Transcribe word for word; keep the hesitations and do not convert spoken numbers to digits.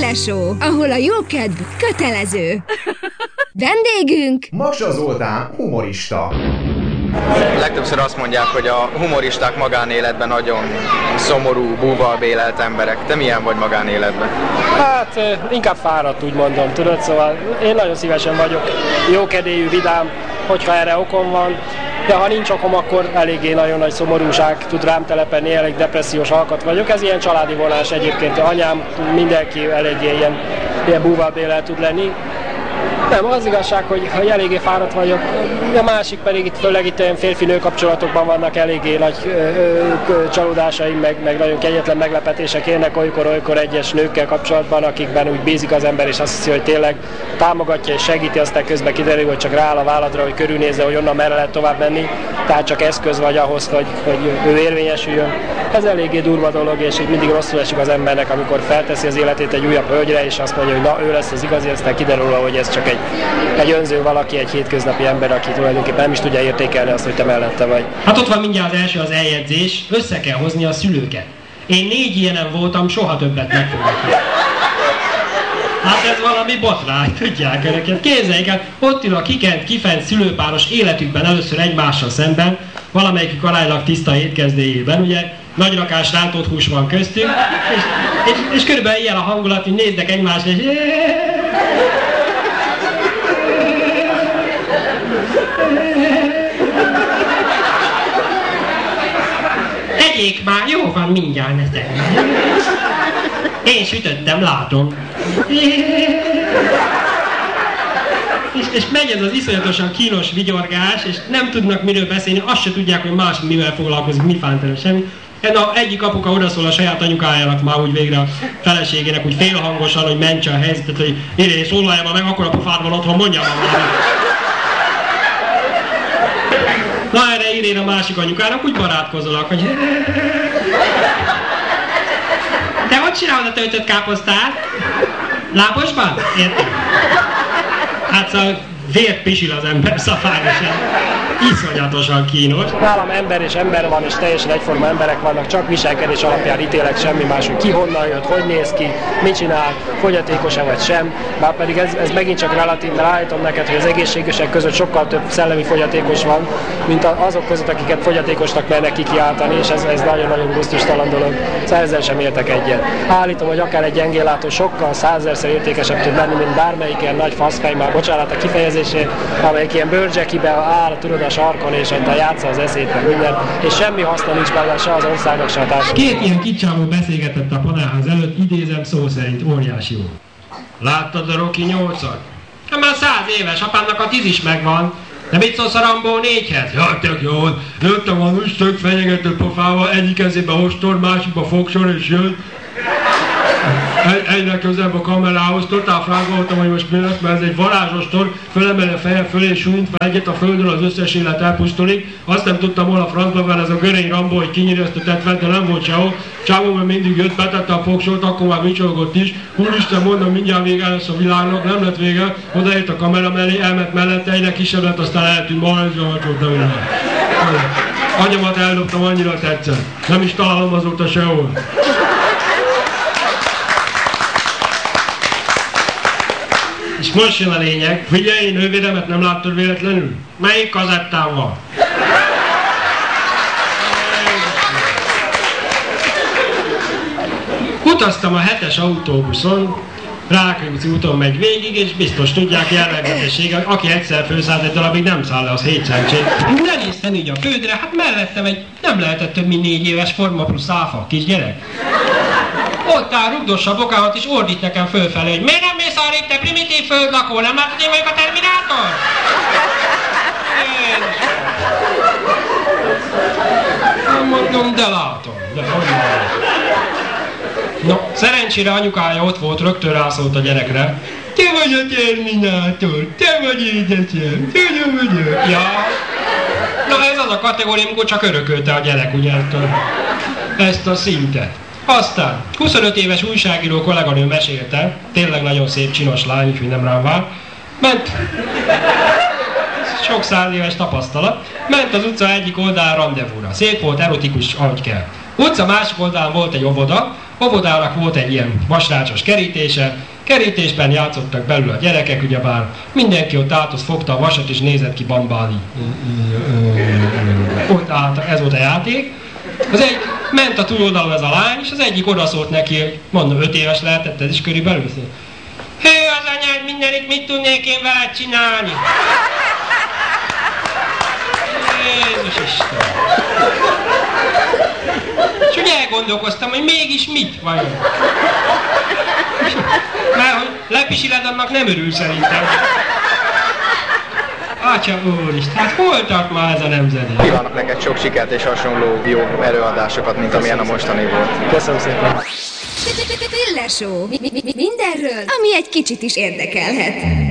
Kifeje Show, ahol a jókedv kötelező. Vendégünk Maksa Zoltán, humorista. Legtöbbször azt mondják, hogy a humoristák magánéletben nagyon szomorú, búval bélelt emberek. Te milyen vagy magánéletben? Hát inkább fáradt, úgy mondom, tudod, szóval én nagyon szívesen vagyok jókedélyű, vidám, hogyha erre okom van, de ha nincs okom, akkor eléggé nagyon nagy szomorúság tud rám telepenni, elég depressziós alkat vagyok. Ez ilyen családi vonás egyébként, anyám, mindenki eléggé ilyen, ilyen búval bélelt tud lenni. Nem, az igazság, hogy, hogy eléggé fáradt vagyok, a másik pedig itt főleg itt olyan férfi-nő kapcsolatokban vannak eléggé nagy ö, ö, csalódásaim, meg, meg nagyon kegyetlen meglepetések érnek olykor-olykor egyes nőkkel kapcsolatban, akikben úgy bízik az ember, és azt hiszi, hogy tényleg támogatja és segíti, aztán közben kiderül, hogy csak rááll a válladra, hogy körülnézze, hogy onnan merre lehet tovább menni, tehát csak eszköz vagy ahhoz, hogy, hogy ő érvényesüljön. Ez eléggé durva dolog, és így mindig rosszul esik az embernek, amikor felteszi az életét egy újabb hölgyre, és azt mondja, hogy na, ő lesz az igazi, aztán kiderül, hogy ez csak egy, egy önző valaki, egy hétköznapi ember, aki tulajdonképpen nem is tudja értékelni azt, hogy te mellette vagy. Hát ott van mindjárt az első az eljegyzés, össze kell hozni a szülőket. Én négy ilyenem voltam, soha többet meg fogok. Hát ez valami botrány, tudják önöket. Képzeljék el, ott ül a kikent, kifent szülőpáros életükben először egymással szemben, valamelyikük aránylag tiszta étkezdéjében, ugye, nagyrakás rántott hús van köztük, és, és, és körülbelül ilyen a hangulat, hogy néznek egymásra, és egyék már, jó van, mindjárt ne te. Én sütöttem, látom. És, és megy ez az iszonyatosan kínos vigyorgás, és nem tudnak miről beszélni, azt se tudják, hogy más mivel foglalkozik, mi fántelen semmi. Na, egyik apuka odaszól a saját anyukájának már úgy végre a feleségének, úgy félhangosan, hogy mentse a helyzetet, hogy Irén, szólalja már meg, akkor a pofád van otthon, mondja már valamit. Na, erre Irén a másik anyukának úgy barátkozolak, hogy te hogy csinálod a töltött káposztát? Lábosban? Értem. Hát szóval vért pisil az ember szafányosan. Iszonyatosan kínos. Nálam ember és ember van, és teljesen egyforma emberek vannak, csak viselkedés alapján ítélek, semmi más, hogy ki honnan jött, hogy néz ki, mit csinál, fogyatékos-e vagy sem. Bár pedig ez, ez megint csak relatív, mert állítom neked, hogy az egészségesek között sokkal több szellemi fogyatékos van, mint azok között, akiket fogyatékosnak mernek kikiáltani, és ez, ez nagyon-nagyon gusztustalan dolog. Szóval ezzel sem értek egyet. Állítom, hogy akár egy gyengéllátó sokkal százezerszer értékesebb tud lenni, mint bármelyik ilyen nagy faszfej, már bocsánat a kifejezésé, amelyik ilyen bőrcsekibe áll, tudod, a sarkon, és ott játsza az eszét, meg minden, és semmi haszna nincs belőle se az országnak, se a társadalomnak. Két ilyen kicsávó beszélgetett a panelház előtt, idézem szó szerint, óriási jó. Láttad a Rocky nyolcat? Hát már száz éves, apámnak a tíz is megvan. De mit szólsz a Rambó négyhez? Jaj, tök jól. Jöttem a nüstök fenyegető pofával, egyik kezébe ostor, másikba fogsor, és jön. Egy, egyre közebb a kamerához, totál frága voltam, hogy most mi lesz, mert ez egy varázsostor, fölemeli a feje fölé, súlyint fel egyet a földről, az összes élet elpusztulik. Azt nem tudtam hol a francba, mert ez a görény Rambó, hogy kinyírja ezt a tetvet, de nem volt sehol. Csávóban mindig jött, betette a fogsort, akkor már vicsorgott is. Úristen, mondom, mindjárt vége lesz a világnak, nem lett vége. Odaért a kamera mellé, elment mellette, egyre kisebb lett, aztán eltűnt, ma ez a volt, nem Agyamat eldobtam, annyira tetszett. Nem is találom azóta sehol. És most jön a lényeg. Figyelj, én nővéremet nem láttad véletlenül? Melyik kazettán van? Utaztam a hetes autóbuszon, Rákóczi úton megy végig, és biztos tudják jellegzetessége, aki egyszer főszállt egy darabig nem száll le, az hét szentség. Ne néztem így a földre, hát mellettem egy nem lehetett több mint négy éves Forma plusz áfa kisgyerek. Ott áll rugdossa a bokámat, és ordít nekem fölfelé, hogy miért nem mész arra itt, te primitív földlakó, nem látod, én vagyok a Terminátor? Én... Nem mondom, de látom, de hogy van. No, szerencsére anyukája ott volt, rögtön rászólt a gyerekre. Te vagy a Terminátor, te vagy édesem, tudom, vagyok. Ja. Na ez az a kategória, amikor csak örökölte a gyerek, ugye, ezt a szintet. Aztán huszonöt éves újságíró kolléganő mesélte, tényleg nagyon szép, csinos lány, úgyhogy nem rám vár, ment, sok száz éves tapasztalat, ment az utca egyik oldalán randevúra. Szép volt, erotikus, ahogy kell. Utca másik oldalán volt egy óvoda, óvodának volt egy ilyen vasrácsos kerítése, kerítésben játszottak belül a gyerekek, ugyebár mindenki ott át fogta a vasat és nézett ki bambálni. Ott állt, ez volt a játék. Az egy, ment a túloldalon ez a lány, és az egyik odaszólt neki, mondom, öt éves lehetett ez is körülbelül. Hű, az anyád mindenit, mit tudnék én veled csinálni? Jézus Isten! És úgy elgondolkoztam, hogy mégis mit vajon? Mert hogy lepisiled, annak nem örül szerintem. Atya úristen, hát hol tart már ez a nemzedék? Kívánok neked sok sikert és hasonló jó előadásokat, mint amilyen a mostani volt. Köszönöm szépen. Pillesó. Mindenről, ami egy kicsit is érdekelhet.